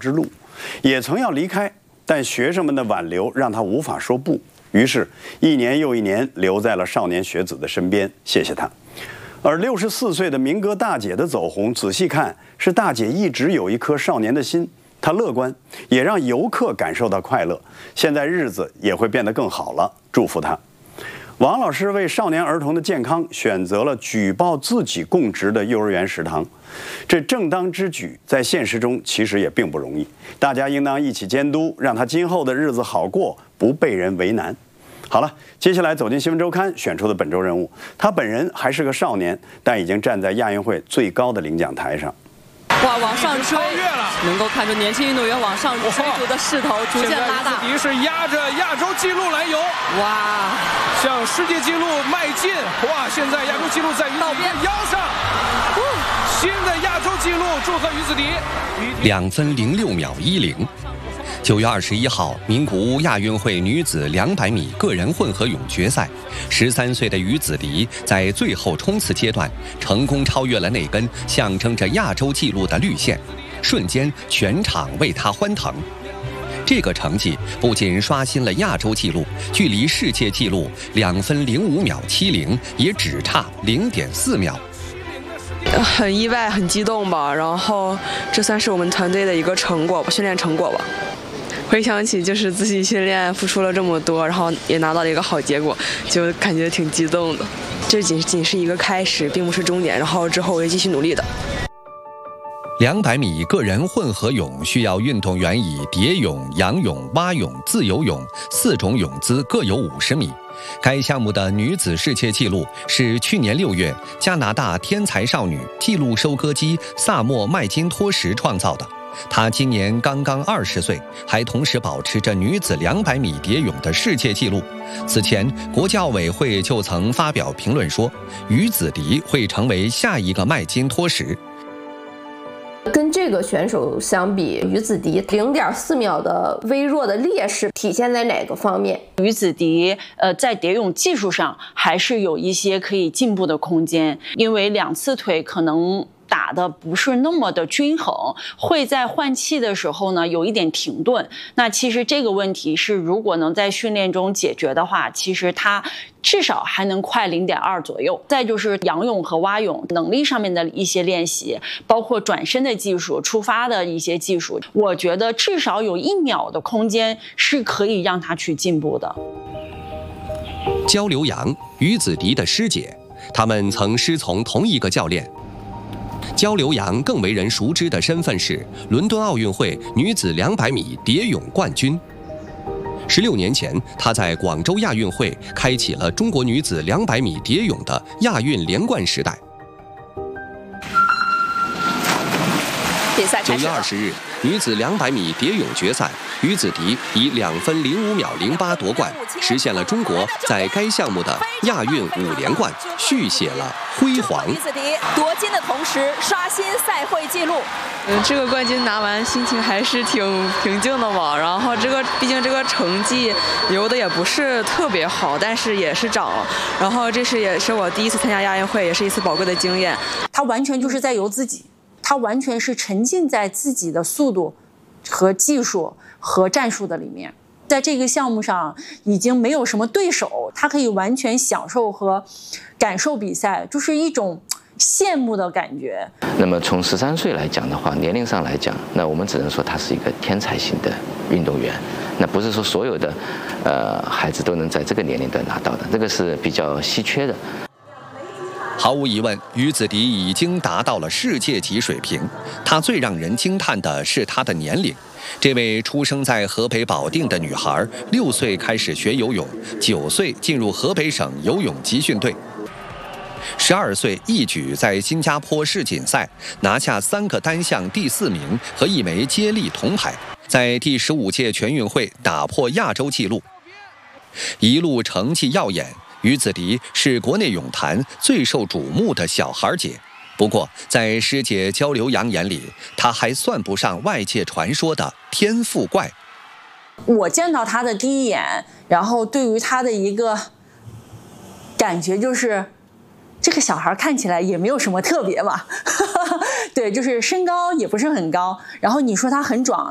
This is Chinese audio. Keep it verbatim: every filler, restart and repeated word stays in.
之路，也曾要离开，但学生们的挽留让他无法说不，于是，一年又一年留在了少年学子的身边。谢谢他。而六十四岁的民歌大姐的走红，仔细看是大姐一直有一颗少年的心，她乐观，也让游客感受到快乐。现在日子也会变得更好了，祝福她。王老师为少年儿童的健康选择了举报自己供职的幼儿园食堂，这正当之举在现实中其实也并不容易，大家应当一起监督，让他今后的日子好过，不被人为难。好了，接下来走进新闻周刊选出的本周人物，他本人还是个少年，但已经站在亚运会最高的领奖台上。 哇，往上追，能够看出年轻运动员往上追逐的势头逐渐拉大。 于是压着亚洲纪录来游， 哇， 向世界纪录迈进。哇，现在亚洲纪录在于道边腰上，新的亚洲纪录，祝贺于子迪。 两分零六秒一零。九月二十一号，名古屋亚运会女子两百米个人混合泳决赛，十三岁的于子迪在最后冲刺阶段成功超越了那根象征着亚洲纪录的绿线，瞬间全场为她欢腾。这个成绩不仅刷新了亚洲纪录，距离世界纪录两分零五秒七零也只差零点四秒。 很意外，很激动吧，然后这算是我们团队的一个成果吧，训练成果吧。回想起就是自己训练付出了这么多，然后也拿到了一个好结果，就感觉挺激动的。这仅仅是一个开始，并不是终点，然后之后我会继续努力的。 两百米个人混合泳需要运动员以蝶泳、仰泳、蛙泳、自由泳四种泳姿各有五十米。该项目的女子世界纪录是去年六月加拿大天才少女纪录收割机萨默麦金托什创造的。她今年刚刚二十岁，还同时保持着女子两百米蝶泳的世界纪录。此前，国际奥委会就曾发表评论说，于子迪会成为下一个麦金托什。 跟这个选手相比，于子迪零点四秒的微弱的劣势体现在哪个方面？ 于子迪呃在蝶泳技术上还是有一些可以进步的空间，因为两次腿可能打的不是那么的均衡，会在换气的时候呢有一点停顿。那其实这个问题是如果能在训练中解决的话，其实他至少还能快 零点二 左右。再就是仰泳和蛙泳能力上面的一些练习，包括转身的技术、出发的一些技术，我觉得至少有一秒的空间是可以让他去进步的。 焦刘洋，于子迪的师姐，他们曾师从同一个教练。焦刘洋更为人熟知的身份是伦敦奥运会女子两百米蝶泳冠军。十六年前，她在广州亚运会开启了中国女子两百米蝶泳的亚运连冠时代。 比赛开始了。 九月二十日，女子两百米蝶泳决赛，于子迪以两分零五秒零八夺冠，实现了中国在该项目的亚运五连冠，续写了辉煌。 于子迪夺金的同时刷新赛会纪录。 嗯，这个冠军拿完，心情还是挺平静的嘛。然后这个毕竟这个成绩游的也不是特别好，但是也是涨了。然后这是也是我第一次参加亚运会，也是一次宝贵的经验。 他完全就是在游自己。他完全是沉浸在自己的速度和技术和战术的里面，在这个项目上已经没有什么对手，他可以完全享受和感受比赛，就是一种羡慕的感觉。 那么从十三岁来讲的话，年龄上来讲，那我们只能说他是一个天才型的运动员，那不是说所有的呃孩子都能在这个年龄段拿到的，这个是比较稀缺的。 毫无疑问，于子迪已经达到了世界级水平。她最让人惊叹的是她的年龄。这位出生在河北保定的女孩，六岁开始学游泳，九岁进入河北省游泳集训队，十二岁一举在新加坡世锦赛拿下三个单项第四名和一枚接力铜牌，在第十五届全运会打破亚洲纪录，一路成绩耀眼。于子迪是国内泳坛最受瞩目的小孩姐，不过在师姐焦刘洋眼里，她还算不上外界传说的天赋怪。 我见到她的第一眼，然后对于她的一个感觉就是，这个小孩看起来也没有什么特别嘛，对，就是身高也不是很高，然后你说她很壮，